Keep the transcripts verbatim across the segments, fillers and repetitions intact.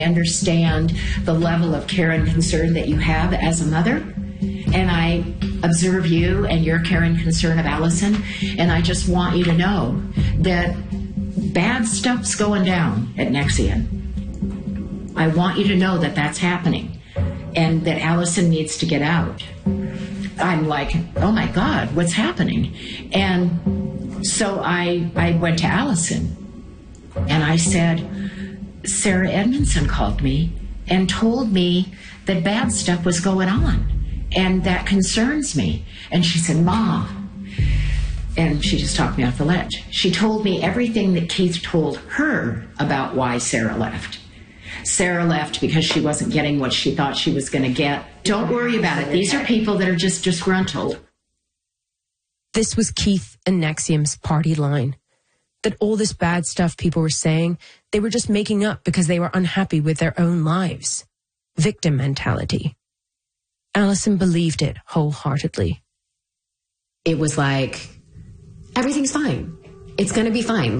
understand the level of care and concern that you have as a mother, and I observe you and your care and concern of Allison, and I just want you to know that bad stuff's going down at NXIVM. I want you to know that that's happening and that Allison needs to get out. I'm like, oh my God, what's happening? And so I, I went to Allison and I said, Sarah Edmondson called me and told me that bad stuff was going on, and that concerns me. And she said, Ma, and she just talked me off the ledge. She told me everything that Keith told her about why Sarah left. Sarah left because she wasn't getting what she thought she was going to get. Don't worry about it. These are people that are just disgruntled. This was Keith and NXIVM's party line. That all this bad stuff people were saying, they were just making up because they were unhappy with their own lives. Victim mentality. Allison believed it wholeheartedly. It was like, everything's fine. It's going to be fine.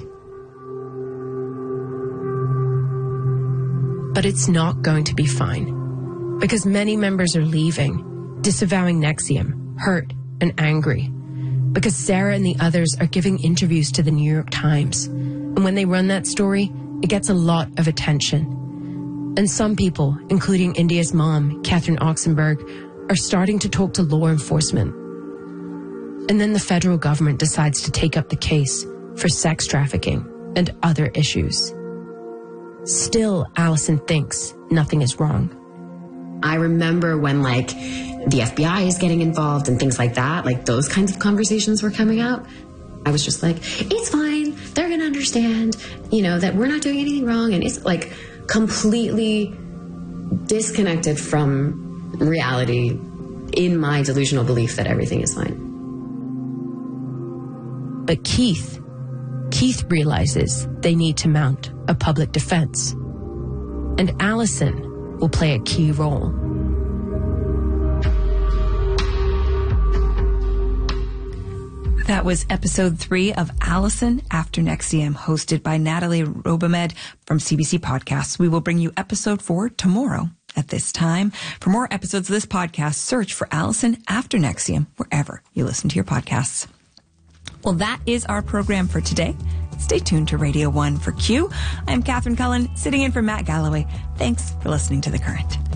But it's not going to be fine. Because many members are leaving, disavowing NXIVM, hurt and angry. Because Sarah and the others are giving interviews to the New York Times. And when they run that story, it gets a lot of attention. And some people, including India's mom, Catherine Oxenberg, are starting to talk to law enforcement. And then the federal government decides to take up the case for sex trafficking and other issues. Still, Allison thinks nothing is wrong. I remember when, like, the F B I is getting involved and things like that, like those kinds of conversations were coming up. I was just like, it's fine. They're going to understand, you know, that we're not doing anything wrong. And it's like completely disconnected from reality in my delusional belief that everything is fine. But Keith, Keith realizes they need to mount a public defense. And Allison will play a key role. That was episode three of Allison After NXIVM, hosted by Natalie Robomed from C B C Podcasts. We will bring you episode four tomorrow at this time. For more episodes of this podcast, search for Allison After NXIVM wherever you listen to your podcasts. Well, that is our program for today. Stay tuned to Radio one for Q. I'm Catherine Cullen, sitting in for Matt Galloway. Thanks for listening to The Current.